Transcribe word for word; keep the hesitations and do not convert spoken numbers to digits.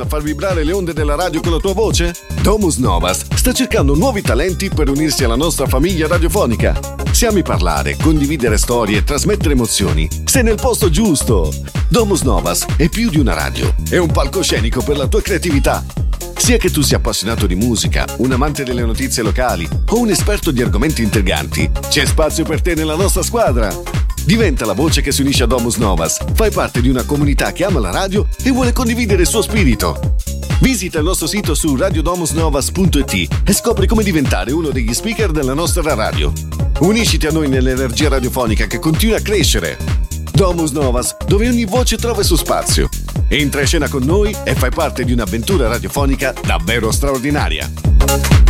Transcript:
A far vibrare le onde della radio con la tua voce? Domus Novas sta cercando nuovi talenti per unirsi alla nostra famiglia radiofonica. Se ami parlare, condividere storie e trasmettere emozioni, sei nel posto giusto. Domus Novas è più di una radio, è un palcoscenico per la tua creatività. Sia che tu sia appassionato di musica, un amante delle notizie locali o un esperto di argomenti intriganti, c'è spazio per te nella nostra squadra. Diventa la voce che si unisce a Domus Novas, fai parte di una comunità che ama la radio e vuole condividere il suo spirito. Visita il nostro sito su radio domus novas punto it e scopri come diventare uno degli speaker della nostra radio. Unisciti a noi nell'energia radiofonica che continua a crescere. Domus Novas, dove ogni voce trova il suo spazio. Entra in scena con noi e fai parte di un'avventura radiofonica davvero straordinaria.